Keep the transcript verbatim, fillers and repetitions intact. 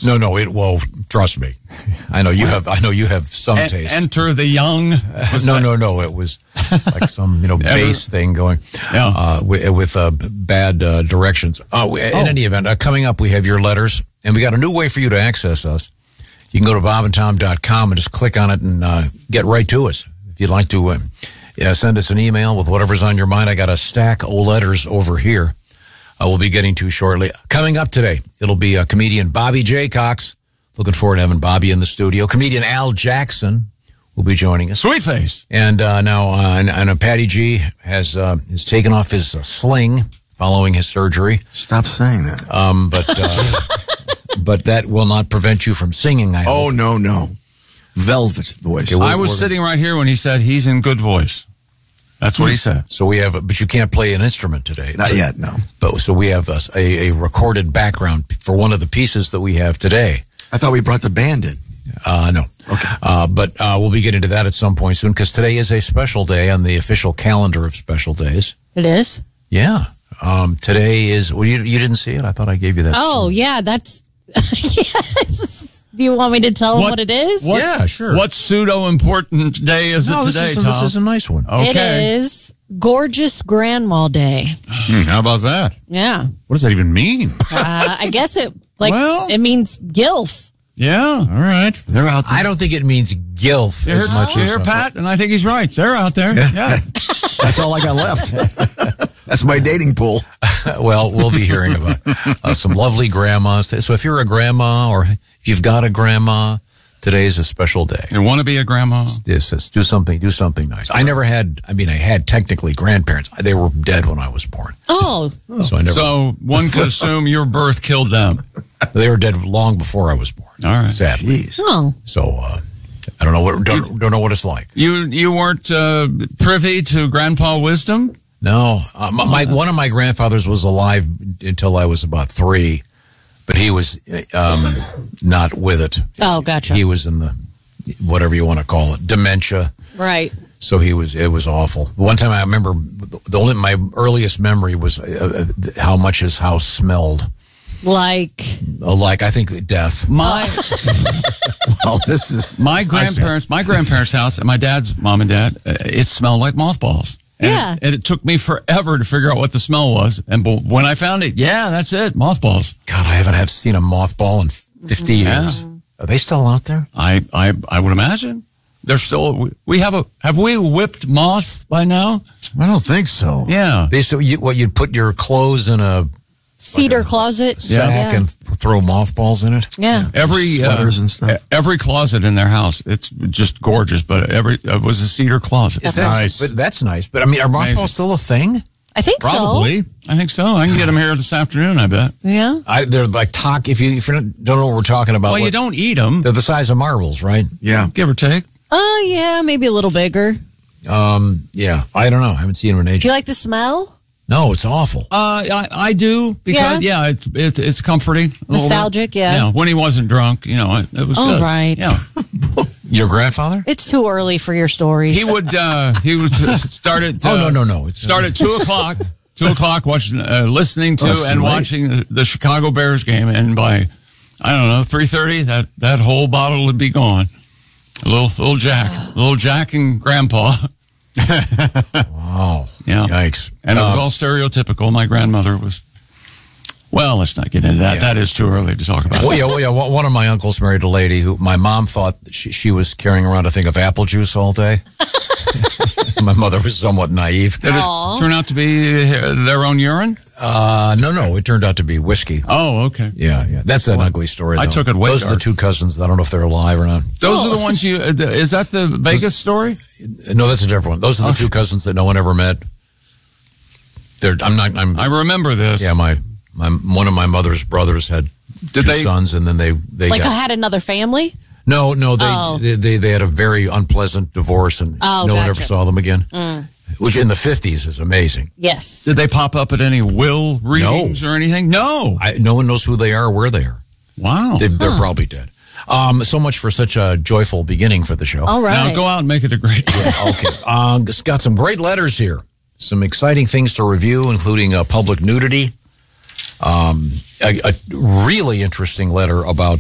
this. No, no, it well, trust me. I know you have I know you have some En- taste. Enter the Young. no, no, no. It was like some, you know, bass thing going Yeah. uh, with, with uh, bad uh, directions. Uh, we- in Oh. any event, uh, coming up, we have your letters, and we got a new way for you to access us. You can go to bob and tom dot com and just click on it and uh, get right to us. If you'd like to uh, yeah, send us an email with whatever's on your mind, I got a stack of letters over here. Uh, we'll be getting to shortly. Coming up today, it'll be uh, comedian Bobby J. Cox. Looking forward to having Bobby in the studio. Comedian Al Jackson will be joining us. Sweet face. And uh, now, uh, and, and uh, Patty G has uh, has taken off his uh, sling following his surgery. Stop saying that. Um, but uh, but that will not prevent you from singing. I Oh, hope. no, no. Velvet voice. Okay, well- I was we're- sitting right here when he said he's in good voice. That's what he said. So we have, but you can't play an instrument today. Not yet, no. But so we have a, a, a recorded background for one of the pieces that we have today. I thought we brought the band in. Uh, no. Okay. Uh, but uh, we'll be getting to that at some point soon because today is a special day on the official calendar of special days. It is? Yeah. Um, today is, well, you, you didn't see it? I thought I gave you that. Oh, yeah, that's... yes. Do you want me to tell them what, what it is? What, Yeah, sure. What pseudo-important day is no, it this today, is, a, Tom? this is a nice one. Okay. It is Gorgeous Grandma Day. Hmm, how about that? Yeah. What does that even mean? Uh, I guess it, like, Well- it means gilf. Yeah. All right. They're out there. I don't think it means gilf You as heard, much you as heard uh, Pat? And I think he's right. They're out there. Yeah. That's all I got left. That's my dating pool. Well, we'll be hearing about uh, some lovely grandmas. So if you're a grandma or if you've got a grandma, today is a special day. You want to be a grandma? Yes, yes, do something, do something nice. I never had, I mean, I had technically grandparents. They were dead when I was born. Oh. So I never, So one could assume your birth killed them. they were dead long before I was born. All right. Sadly. Jeez. Oh. So, uh, I don't know what, don't, don't know what it's like. You you weren't uh, privy to grandpa wisdom? No, uh, my, my one of my grandfathers was alive until I was about three, but he was um, not with it. Oh, gotcha. He was in the whatever you want to call it, dementia. Right. So he was. It was awful. One time I remember the only my earliest memory was uh, uh, how much his house smelled. Like, Uh, like I think death. My Well, this is. my grandparents, my grandparents' house, and my dad's mom and dad, uh, it smelled like mothballs. And, Yeah. and it took me forever to figure out what the smell was. And b- when I found it, yeah, that's it, mothballs. God, I haven't had seen a mothball in fifty Yeah. years. Are they still out there? I, I, I would imagine they're still. We have a. Have we whipped moths by now? I don't think so. Yeah. They so you, what you'd put your clothes in a cedar closet. sack Yeah. and throw mothballs in it. Yeah. Every uh, Sweaters and stuff. every closet in their house, it's just gorgeous. But every it was a cedar closet. Is that- nice. But that's nice. But I mean, are Amazing. mothballs still a thing? I think Probably. I think so. I can get them here this afternoon. I bet. so. Yeah. I, they're like talk. If you if you don't know what we're talking about, Well, you what- don't eat them, They're the size of marbles, right? Yeah. give or take. Oh, yeah, maybe a little bigger. Um, yeah. I don't know. I haven't seen them in Do ages. you like the smell? No, it's awful. Uh, I, I do because yeah, it's it's it's comforting, a little bit. Nostalgic, yeah. Yeah, when he wasn't drunk, you know, it, it was All good. right. Yeah, Your grandfather? It's too early for your stories. he would uh, he would start at uh, Oh, no, no, no. It's- start at two o'clock, two o'clock, watching, uh, listening to Oh, it's too and late. watching the, the Chicago Bears game, and by I don't know three thirty, that that whole bottle would be gone. A little little Jack, little Jack and Grandpa. Wow. Yeah. Yikes. And it was Um, all stereotypical. My grandmother was, well, let's not get into that. Yeah. That is too early to talk about. Well, yeah, well, yeah. One one of my uncles married a lady who my mom thought she, she was carrying around a thing of apple juice all day. My mother was somewhat naive. Did Aw. it turn out to be uh, their own urine? Uh, no, no, it turned out to be whiskey. Oh, okay. Yeah, yeah. That's an ugly story. I though. took it way Those are the dark. two cousins. I don't know if they're alive or not. Those are the ones you, uh, the- is that the Vegas story? No, that's a different one. Those are the two cousins that no one ever met. They're. I'm not. I'm. I remember this. yeah, my my one of my mother's brothers had Did two they- sons, and then they they like, I got, had another family? no, no. They, Oh. they they they had a very unpleasant divorce, and Oh, no one ever gotcha. saw them again. Which in the fifties is amazing. Yes. Did they pop up at any will readings or anything? No. I, no one knows who they are, or where they are. Wow. They, they're probably dead. Um, so much for such a joyful beginning for the show. All right. Now go out and make it a great day. Okay. Uh, it's got some great letters here. Some exciting things to review, including uh, public nudity. Um, a, a really interesting letter about